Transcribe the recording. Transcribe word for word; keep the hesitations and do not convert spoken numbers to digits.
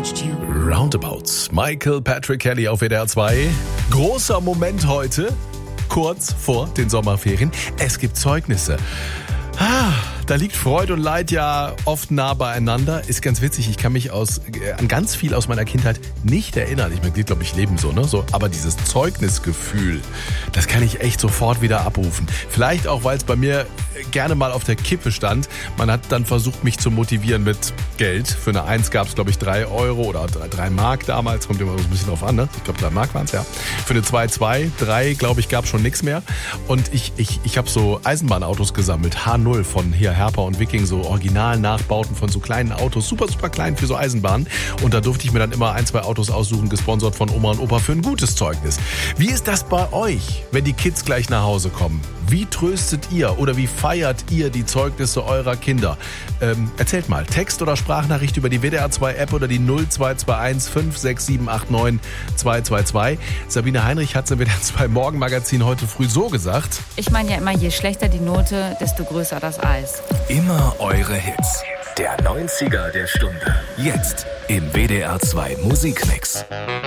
watched you. Roundabouts. Michael Patrick Kelly auf W D R zwei. Großer Moment heute, kurz vor den Sommerferien. Es gibt Zeugnisse. Ah, da liegt Freude und Leid ja oft nah beieinander. Ist ganz witzig, ich kann mich aus, äh, an ganz viel aus meiner Kindheit nicht erinnern. Ich meine, glaube ich, leben so, ne? So, aber dieses Zeugnisgefühl, das kann ich echt sofort wieder abrufen. Vielleicht auch, weil es bei mir gerne mal auf der Kippe stand. Man hat dann versucht, mich zu motivieren mit Geld. Für eine Eins gab es, glaube ich, drei Euro oder drei Mark damals. Kommt immer so ein bisschen drauf an, ne? Ich glaube, drei Mark waren es, ja. Für eine zwei, zwei, drei, glaube ich, gab es schon nichts mehr. Und ich, ich, ich habe so Eisenbahnautos gesammelt. H null von hier Herper und Viking, so Original-Nachbauten von so kleinen Autos. Super, super klein für so Eisenbahnen. Und da durfte ich mir dann immer ein, zwei Autos aussuchen, gesponsert von Oma und Opa für ein gutes Zeugnis. Wie ist das bei euch, wenn die Kids gleich nach Hause kommen? Wie tröstet ihr oder wie feiert ihr die Zeugnisse eurer Kinder? Ähm, erzählt mal, Text- oder Sprachnachricht über die W D R zwei App oder die null zwei zwei eins fünf sechs sieben acht neun zwei zwei zwei. Sabine Heinrich hat es im W D R zwei Morgenmagazin heute früh so gesagt. Ich meine ja immer, je schlechter die Note, desto größer das Eis. Immer eure Hits. Der neunziger der Stunde. Jetzt im W D R zwei Musikmix.